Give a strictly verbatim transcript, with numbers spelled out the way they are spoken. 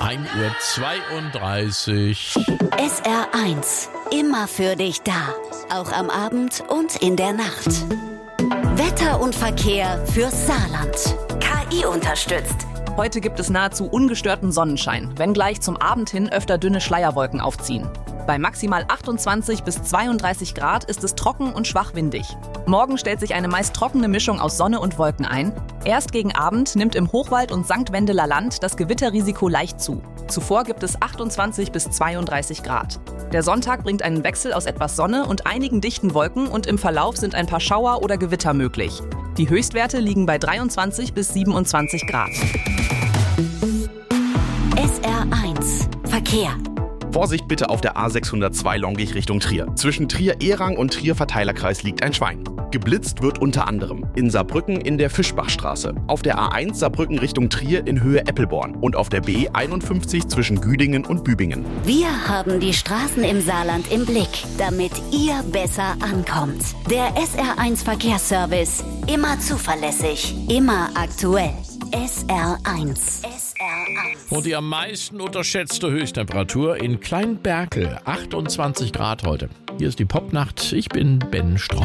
ein Uhr zweiunddreißig. S R eins, immer für dich da. Auch am Abend und in der Nacht. Wetter und Verkehr fürs Saarland. K I unterstützt. Heute gibt es nahezu ungestörten Sonnenschein, wenngleich zum Abend hin öfter dünne Schleierwolken aufziehen. Bei maximal achtundzwanzig bis zweiunddreißig Grad ist es trocken und schwach windig. Morgen stellt sich eine meist trockene Mischung aus Sonne und Wolken ein. Erst gegen Abend nimmt im Hochwald und Sankt Wendeler Land das Gewitterrisiko leicht zu. Zuvor gibt es achtundzwanzig bis zweiunddreißig Grad. Der Sonntag bringt einen Wechsel aus etwas Sonne und einigen dichten Wolken und im Verlauf sind ein paar Schauer oder Gewitter möglich. Die Höchstwerte liegen bei dreiundzwanzig bis siebenundzwanzig Grad. S R eins, Verkehr. Vorsicht bitte auf der A sechshundertzwei Longich Richtung Trier. Zwischen Trier-Ehrang und Trier-Verteilerkreis liegt ein Schwein. Geblitzt wird unter anderem in Saarbrücken in der Fischbachstraße, auf der A eins Saarbrücken Richtung Trier in Höhe Eppelborn und auf der B einundfünfzig zwischen Güdingen und Bübingen. Wir haben die Straßen im Saarland im Blick, damit ihr besser ankommt. Der S R eins Verkehrsservice, immer zuverlässig, immer aktuell. S R eins. S R eins. Und die am meisten unterschätzte Höchsttemperatur in Kleinberkel, achtundzwanzig Grad heute. Hier ist die Popnacht, ich bin Ben Streu.